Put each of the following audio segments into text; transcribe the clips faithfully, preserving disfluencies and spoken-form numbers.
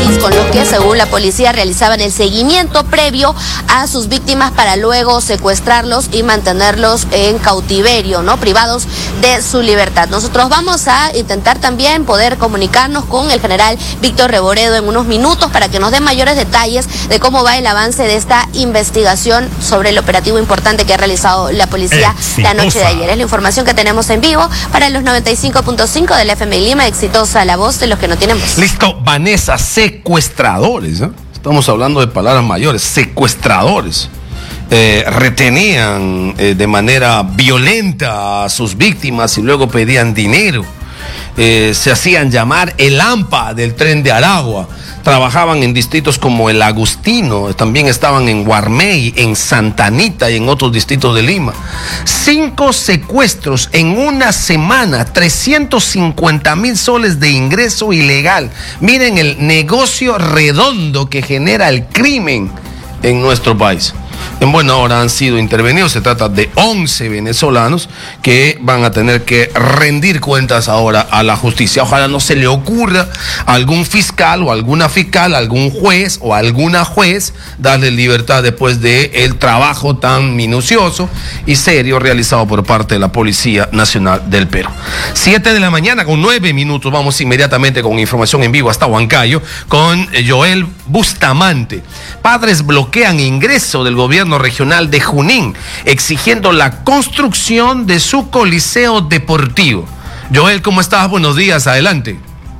país, con los que, según la policía, realizaban el seguimiento previo a sus víctimas para luego secuestrarlos y mantenerlos en cautiverio, ¿no? Privados de su libertad. Nosotros vamos a intentar también poder comunicarnos con el general Víctor Reboredo en unos minutos para que nos dé mayores detalles de cómo va el avance de esta investigación sobre el operativo importante que ha realizado la policía Exitosa. La noche de ayer. Es la información que tenemos en vivo para los noventa y cinco punto cinco del F M I Lima. Exitosa, la voz de los que no tienen voz. Listo, Vanessa, secuestradores, ¿no? Estamos hablando de palabras mayores, secuestradores. Eh, retenían eh, de manera violenta a sus víctimas y luego pedían dinero. Eh, se hacían llamar el AMPA del Tren de Aragua. Trabajaban en distritos como el Agustino, también estaban en Guarmey, en Santa Anita y en otros distritos de Lima. Cinco secuestros en una semana, trescientos cincuenta mil soles de ingreso ilegal. Miren el negocio redondo que genera el crimen en nuestro país. En buena hora han sido intervenidos. Se trata de once venezolanos que van a tener que rendir cuentas ahora a la justicia. Ojalá no se le ocurra a algún fiscal o alguna fiscal, algún juez o alguna juez darle libertad después de el trabajo tan minucioso y serio realizado por parte de la Policía Nacional del Perú. Siete de la mañana con nueve minutos. Vamos inmediatamente con información en vivo hasta Huancayo con Joel Bustamante. Padres bloquean ingreso del gobierno regional de Junín, exigiendo la construcción de su coliseo deportivo. Joel, ¿cómo estás? Buenos días, adelante.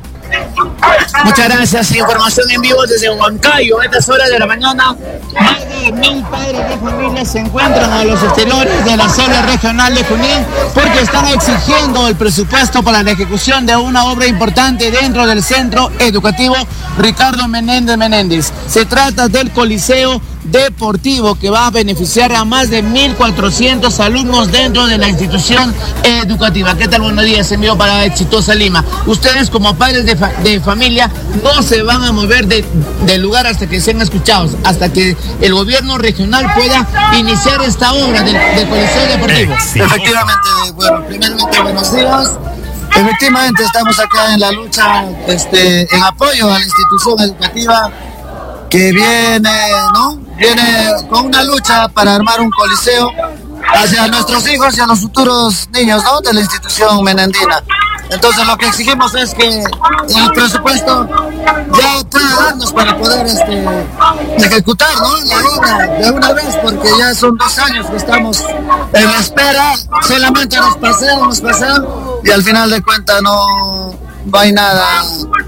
Muchas gracias. Información en vivo desde Huancayo. A estas horas de la mañana, más de mil padres de familia se encuentran a los exteriores de la sede regional de Junín porque están exigiendo el presupuesto para la ejecución de una obra importante dentro del centro educativo Ricardo Menéndez Menéndez. Se trata del Coliseo Deportivo que va a beneficiar a más de mil cuatrocientos alumnos dentro de la institución educativa. ¿Qué tal? Buenos días, envío para Exitosa Lima. Ustedes como padres de, fa de familia no se van a mover de, del lugar hasta que sean escuchados, hasta que el gobierno regional pueda iniciar esta obra del, del Coliseo Deportivo. Eh, sí. Efectivamente, bueno, primeramente buenos días. Efectivamente estamos acá en la lucha este, en apoyo a la institución educativa que viene, ¿no? Viene con una lucha para armar un coliseo hacia nuestros hijos y a los futuros niños, ¿no? De la institución menandina. Entonces lo que exigimos es que el presupuesto ya pueda darnos para poder este, ejecutar, ¿no? La obra de una vez, porque ya son dos años que estamos en la espera, solamente nos pasean, nos pasean y al final de cuentas no, no hay nada.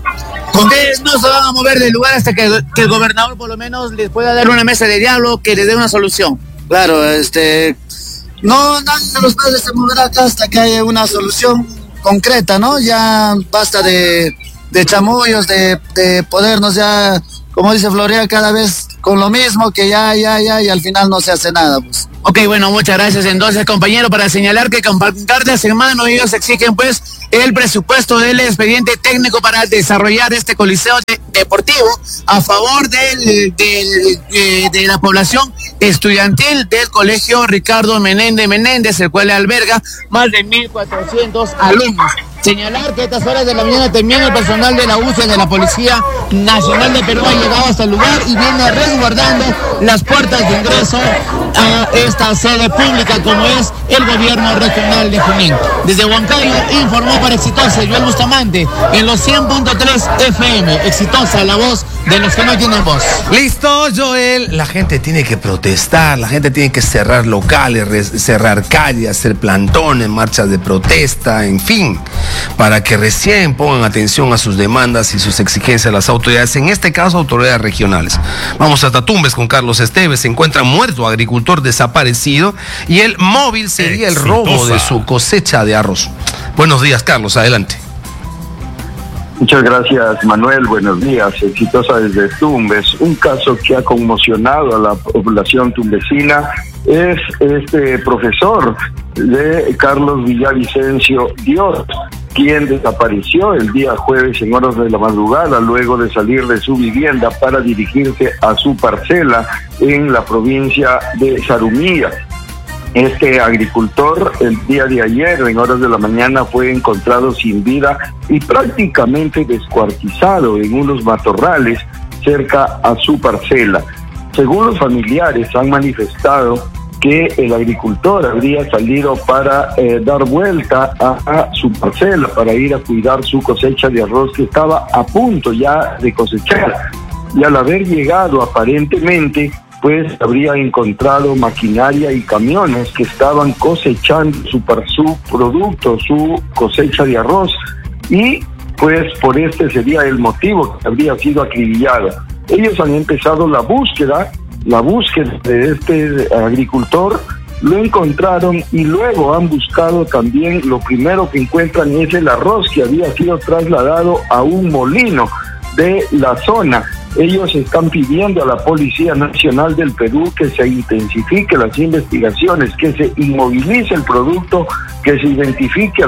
Ustedes no se van a mover del lugar hasta que, que el gobernador por lo menos les pueda dar una mesa de diálogo que les dé una solución. Claro, este, no, nadie de los padres se moverá acá hasta que haya una solución concreta, ¿no? Ya basta de, de chamullos, de, de podernos ya, como dice Florea, cada vez con lo mismo, que ya, ya, ya, y al final no se hace nada, pues. Ok, bueno, muchas gracias entonces, compañero, para señalar que con cartas en mano ellos exigen, pues, el presupuesto del expediente técnico para desarrollar este coliseo de, deportivo a favor del, del, de, de la población estudiantil del colegio Ricardo Menéndez Menéndez, el cual alberga más de mil cuatrocientos alumnos. Señalar que a estas horas de la mañana también el personal de la U C E de la Policía Nacional de Perú ha llegado hasta el lugar y viene resguardando las puertas de ingreso a esta sede pública como es el gobierno regional de Junín. Desde Huancayo informó para Exitosa Joel Bustamante en los cien punto tres F M. Exitosa, la voz de los que no tienen voz. Listo, Joel. La gente tiene que protestar, la gente tiene que cerrar locales, cerrar calles, hacer plantones, marchas de protesta, en fin, para que recién pongan atención a sus demandas y sus exigencias a las autoridades, en este caso autoridades regionales. Vamos hasta Tumbes con Carlos Esteves. Se encuentra muerto agricultor desaparecido y el móvil sería Exitosa. El robo de su cosecha de arroz. Buenos días, Carlos, adelante. Muchas gracias, Manuel. Buenos días. Exitosa desde Tumbes. Un caso que ha conmocionado a la población tumbesina es este profesor de Carlos Villavicencio Dios, quien desapareció el día jueves en horas de la madrugada luego de salir de su vivienda para dirigirse a su parcela en la provincia de Zarumilla. Este agricultor el día de ayer, en horas de la mañana, fue encontrado sin vida y prácticamente descuartizado en unos matorrales cerca a su parcela. Según los familiares, han manifestado que el agricultor habría salido para eh, dar vuelta a, a su parcela, para ir a cuidar su cosecha de arroz que estaba a punto ya de cosechar. Y al haber llegado, aparentemente, pues habría encontrado maquinaria y camiones que estaban cosechando su, su producto, su cosecha de arroz, y pues por este sería el motivo que habría sido acribillado. Ellos han empezado la búsqueda, la búsqueda de este agricultor, lo encontraron y luego han buscado también, lo primero que encuentran es el arroz que había sido trasladado a un molino de la zona. Ellos están pidiendo a la Policía Nacional del Perú que se intensifique las investigaciones, que se inmovilice el producto, que se identifique a